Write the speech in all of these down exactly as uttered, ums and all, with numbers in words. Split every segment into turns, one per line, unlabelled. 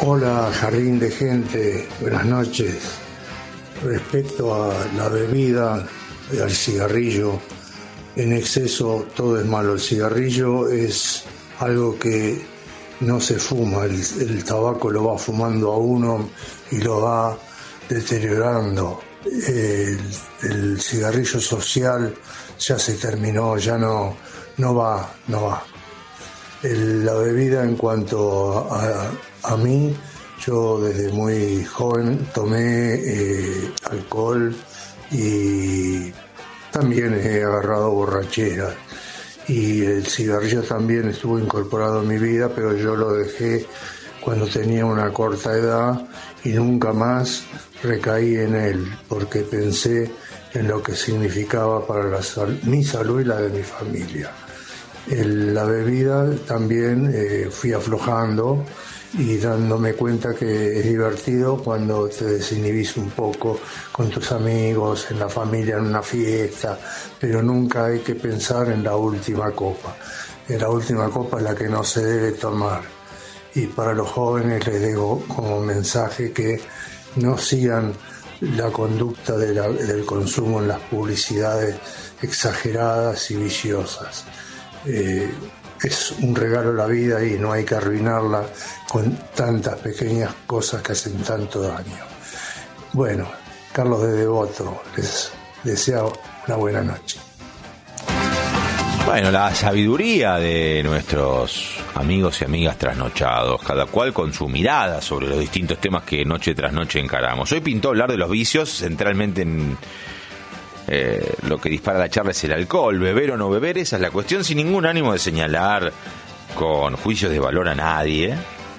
Hola, jardín de gente, buenas noches. Respecto a la bebida, al cigarrillo, en exceso todo es malo. El cigarrillo es algo que no se fuma, el, el tabaco lo va fumando a uno y lo va deteriorando. El, el cigarrillo social ya se terminó, ya no, no va, no va. El, la bebida, en cuanto a, a mí, yo desde muy joven tomé eh, alcohol y también he agarrado borrachera. Y el cigarrillo también estuvo incorporado en mi vida, pero yo lo dejé cuando tenía una corta edad y nunca más recaí en él, porque pensé en lo que significaba para la sal- mi salud y la de mi familia. El, la bebida también eh, fui aflojando y dándome cuenta que es divertido cuando te desinhibís un poco con tus amigos, en la familia, en una fiesta, pero nunca hay que pensar en la última copa. En la última copa es la que no se debe tomar. Y para los jóvenes les digo como mensaje que no sigan la conducta de la, del consumo en las publicidades exageradas y viciosas. Eh, es un regalo la vida y no hay que arruinarla con tantas pequeñas cosas que hacen tanto daño. Bueno, Carlos de Devoto, les deseo una buena noche.
Bueno, la sabiduría de nuestros amigos y amigas trasnochados, cada cual con su mirada sobre los distintos temas que noche tras noche encaramos. Hoy pintó hablar de los vicios, centralmente en eh, lo que dispara la charla es el alcohol, beber o no beber, esa es la cuestión, sin ningún ánimo de señalar con juicios de valor a nadie.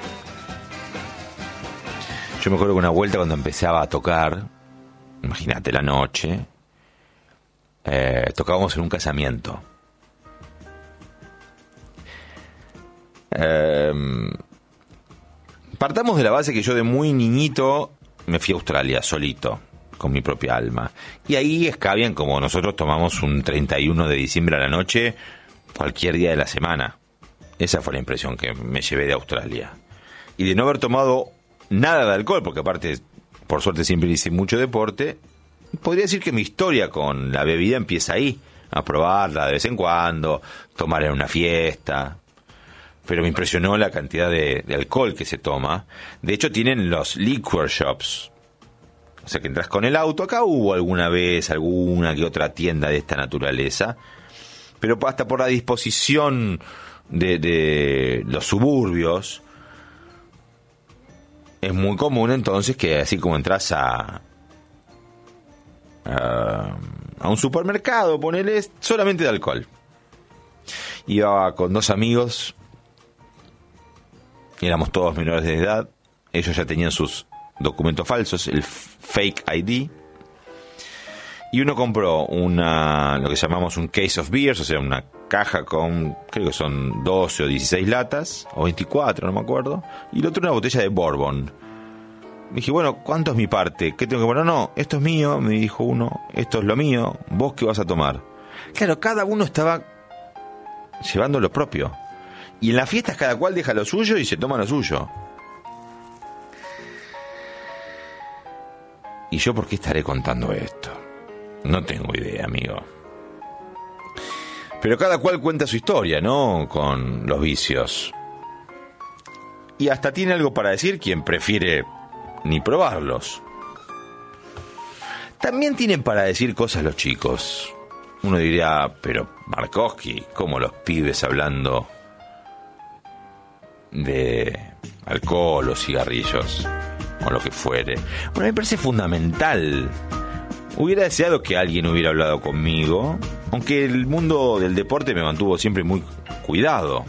Yo me acuerdo que una vuelta cuando empezaba a tocar, imagínate la noche, eh, tocábamos en un casamiento. Eh, partamos de la base que yo de muy niñito me fui a Australia solito, con mi propia alma. Y ahí escabian como nosotros tomamos un treinta y uno de diciembre a la noche, cualquier día de la semana. Esa fue la impresión que me llevé de Australia. Y de no haber tomado nada de alcohol, porque aparte, por suerte siempre hice mucho deporte, podría decir que mi historia con la bebida empieza ahí, a probarla de vez en cuando, tomar en una fiesta. Pero me impresionó la cantidad de, de alcohol que se toma. De hecho, tienen los liquor shops. O sea, que entras con el auto. Acá hubo alguna vez alguna que otra tienda de esta naturaleza. Pero hasta por la disposición de, de los suburbios, es muy común entonces que así como entras a, a, a un supermercado, ponele solamente de alcohol. Iba con dos amigos. Éramos todos menores de edad. Ellos ya tenían sus documentos falsos, el fake I D. Y uno compró una, lo que llamamos un case of beers, o sea, una caja con, creo que son doce o dieciséis latas, o veinticuatro, no me acuerdo. Y el otro una botella de bourbon. Dije, bueno, ¿cuánto es mi parte? ¿Qué tengo que poner? No, esto es mío, me dijo uno. Esto es lo mío. ¿Vos qué vas a tomar? Claro, cada uno estaba llevando lo propio. Y en las fiestas cada cual deja lo suyo y se toma lo suyo. ¿Y yo por qué estaré contando esto? No tengo idea, amigo. Pero cada cual cuenta su historia, ¿no? Con los vicios. Y hasta tiene algo para decir quien prefiere ni probarlos. También tienen para decir cosas los chicos. Uno diría, pero Markovsky, ¿cómo los pibes hablando de alcohol o cigarrillos o lo que fuere? Bueno, me parece fundamental. Hubiera deseado que alguien hubiera hablado conmigo, aunque el mundo del deporte me mantuvo siempre muy cuidado.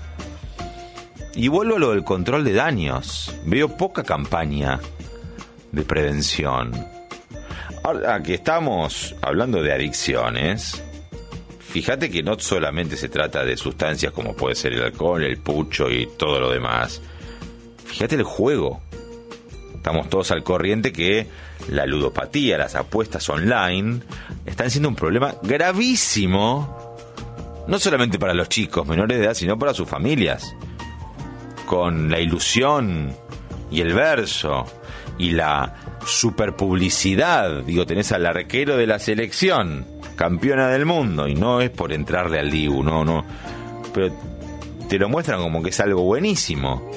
Y vuelvo a lo del control de daños. Veo poca campaña de prevención. Ahora que estamos hablando de adicciones, fíjate que no solamente se trata de sustancias como puede ser el alcohol, el pucho y todo lo demás. Fíjate el juego. Estamos todos al corriente que la ludopatía, las apuestas online, están siendo un problema gravísimo, no solamente para los chicos menores de edad, sino para sus familias. Con la ilusión y el verso y la superpublicidad. Digo, tenés al arquero de la selección, campeona del mundo, y no es por entrarle al Dibu, no, no, pero te lo muestran como que es algo buenísimo.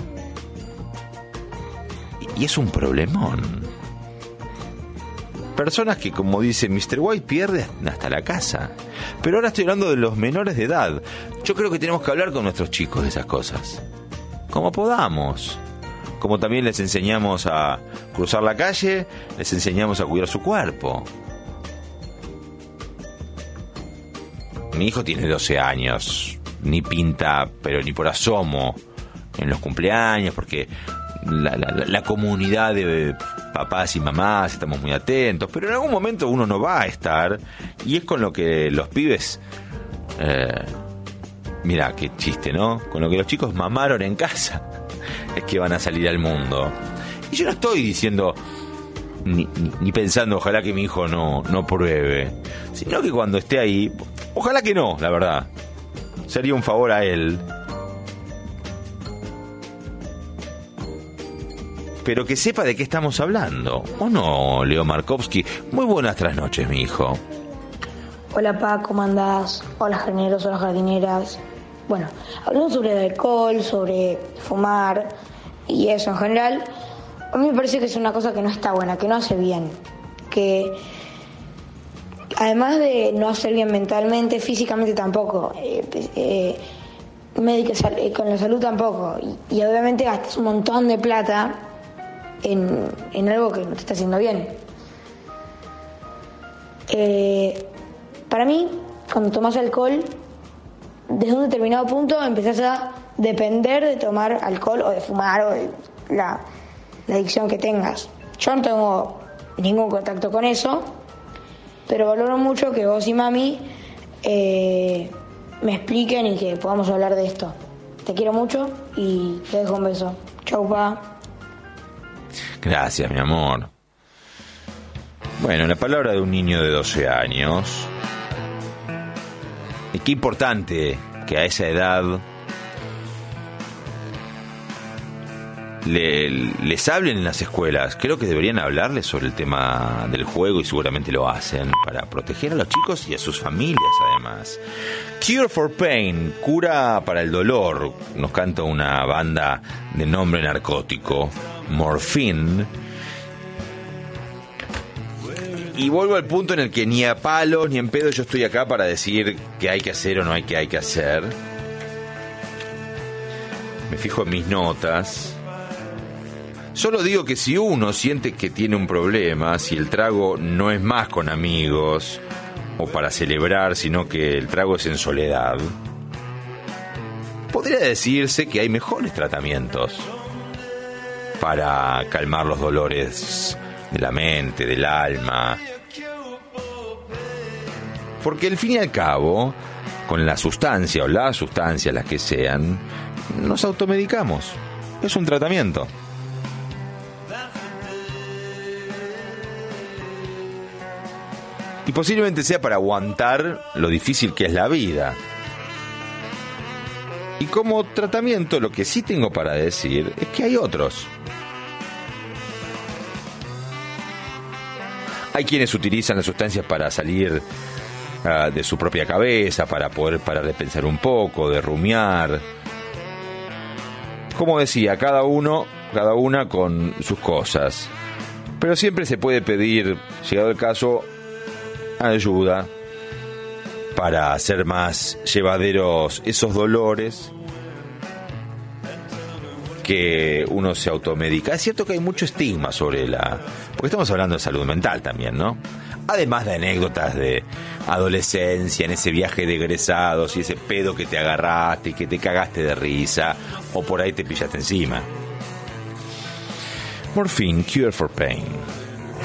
Y es un problemón. Personas que, como dice mister White, pierden hasta la casa. Pero ahora estoy hablando de los menores de edad. Yo creo que tenemos que hablar con nuestros chicos de esas cosas, como podamos. Como también les enseñamos a cruzar la calle, les enseñamos a cuidar su cuerpo. Mi hijo tiene doce años, ni pinta, pero ni por asomo, en los cumpleaños, porque la, la, la comunidad de papás y mamás estamos muy atentos, pero en algún momento uno no va a estar, y es con lo que los pibes, eh, mirá qué chiste, ¿no? Con lo que los chicos mamaron en casa, es que van a salir al mundo. Y yo no estoy diciendo ni, ni, ni pensando ojalá que mi hijo no, no pruebe, sino que cuando esté ahí, ojalá que no, la verdad, sería un favor a él, pero que sepa de qué estamos hablando. ¿O no, Leo Markovsky? Muy buenas trasnoches, mi hijo.
Hola, Pa, ¿cómo andás? Hola, jardineros, hola, jardineras. Bueno, hablando sobre el alcohol, sobre fumar y eso en general, a mí me parece que es una cosa que no está buena, que no hace bien. Que además de no hacer bien mentalmente, físicamente tampoco. Eh, eh, médica, con la salud tampoco. Y, y obviamente gastas un montón de plata En, en algo que no te está haciendo bien. Eh, para mí, cuando tomas alcohol, desde un determinado punto empezás a depender de tomar alcohol o de fumar o de la, la adicción que tengas. Yo no tengo ningún contacto con eso, pero valoro mucho que vos y mami eh, me expliquen y que podamos hablar de esto. Te quiero mucho y te dejo un beso. Chau, Pa.
Gracias, mi amor. Bueno, la palabra de un niño de doce años. Y qué importante que a esa edad le, les hablen en las escuelas. Creo que deberían hablarles sobre el tema del juego, y seguramente lo hacen, para proteger a los chicos y a sus familias, además. Cure for Pain, cura para el dolor, nos canta una banda de nombre narcótico, Morphine. Y vuelvo al punto en el que ni a palos ni en pedo yo estoy acá para decir qué hay que hacer o no hay que hay que hacer. Me fijo en mis notas. Solo digo que si uno siente que tiene un problema, si el trago no es más con amigos o para celebrar, sino que el trago es en soledad, podría decirse que hay mejores tratamientos para calmar los dolores de la mente, del alma. Porque al fin y al cabo, con la sustancia o las sustancias, las que sean, nos automedicamos. Es un tratamiento. Y posiblemente sea para aguantar lo difícil que es la vida. Y como tratamiento, lo que sí tengo para decir es que hay otros. Hay quienes utilizan las sustancias para salir uh, de su propia cabeza, para poder parar de pensar un poco, de rumiar. Como decía, cada uno, cada una con sus cosas. Pero siempre se puede pedir, llegado el caso, ayuda para hacer más llevaderos esos dolores que uno se automedica. Es cierto que hay mucho estigma sobre la... porque estamos hablando de salud mental también, ¿no? Además de anécdotas de adolescencia, en ese viaje de egresados y ese pedo que te agarraste y que te cagaste de risa o por ahí te pillaste encima. Morphine, Cure for Pain.